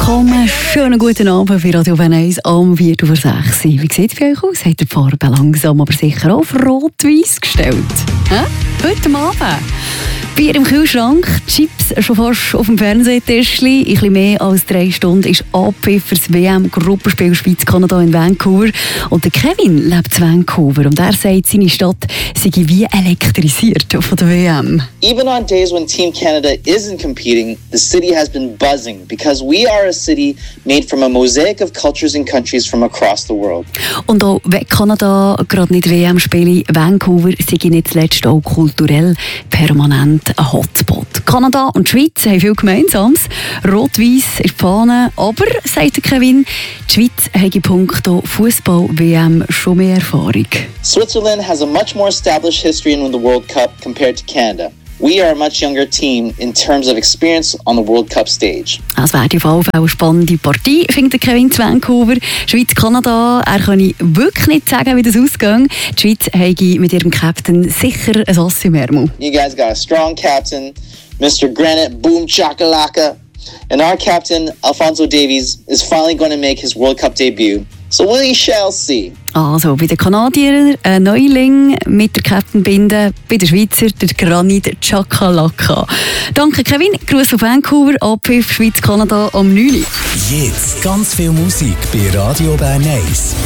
willkommen. Schönen guten Abend für Radio Bern 1 am 4:06. Wie sieht es bei euch aus? Habt ihr die Farbe langsam aber sicher auf rot-weiss gestellt? Heute Abend. Bier im Kühlschrank, Chips schon fast auf dem Fernsehtischli. In etwas mehr als 3 Stunden ist Abpfiff für das WM-Gruppenspiel Schweiz-Kanada in Vancouver. Und der Kevin lebt in Vancouver und er sagt, seine Stadt sei wie elektrisiert von der WM. Even on days when Team Canada isn't competing, the city has been buzzing because we are a city made from a mosaic of cultures and countries from across the world. Und auch wenn Kanada gerade nicht WM spielt, Vancouver sei nicht zuletzt auch kulturell permanent ein Hotspot. Kanada und die Schweiz haben viel Gemeinsames. Rot-Weiss ist die Fahne, aber, sagt der Kevin, die Schweiz hat in puncto Fußball-WM schon mehr Erfahrung. Switzerland has a much more established history in the World Cup compared to Canada. We are a much younger team in terms of experience on the World Cup stage. Es wäre auf jeden Fall eine spannende Partie, findet Kevin zu Vancouver. Schweiz-Kanada, er kann wirklich nicht sagen, wie das ausgeht. Die Schweiz hat mit ihrem Captain sicher ein Ass im Ärmel. You guys got a strong captain, Mr. Granite Boom Chakalaka. And our captain, Alphonso Davies, is finally going to make his World Cup debut. So we shall see. Also, bei den Kanadiern ein Neuling mit der Kettenbinde, bei den Schweizer der Granit Chakalaka. Danke Kevin, Gruß auf Vancouver, Abpfiff Schweiz-Kanada am 9. Jetzt ganz viel Musik bei Radio Bern 1.